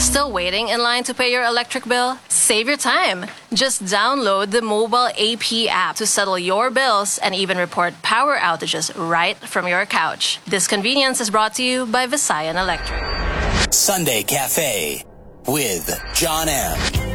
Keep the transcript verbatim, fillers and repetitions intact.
Still waiting in line to pay your electric bill? Save your time. Just download the mobile A P app to settle your bills and even report power outages right from your couch. This convenience is brought to you by Visayan Electric. Sunday Cafe with John M.